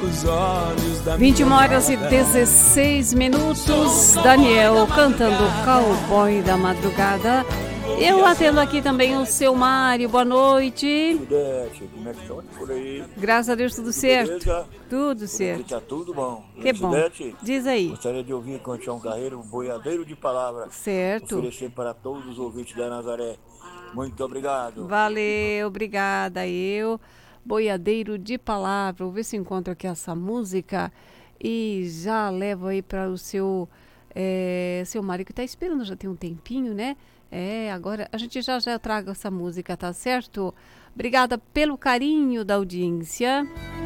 os olhos da 21 horas e 16 minutos. Daniel cantando Cowboy da Madrugada. Eu atendo aqui também o seu Mário. Boa noite. Como é que estão por aí? Graças a Deus, tudo certo. Beleza? Tudo Por certo. aqui tá tudo bom. Que bom. Diz aí. Gostaria de ouvir com o Tião Carreiro, um boiadeiro de palavra. Certo. Oferecer para todos os ouvintes da Nazaré. Muito obrigado. Valeu, obrigada. Boiadeiro de Palavra. Vou ver se encontro aqui essa música e já levo aí para o seu Mário, que está esperando já tem um tempinho, né? Agora a gente já traga essa música, tá certo? Obrigada pelo carinho da audiência.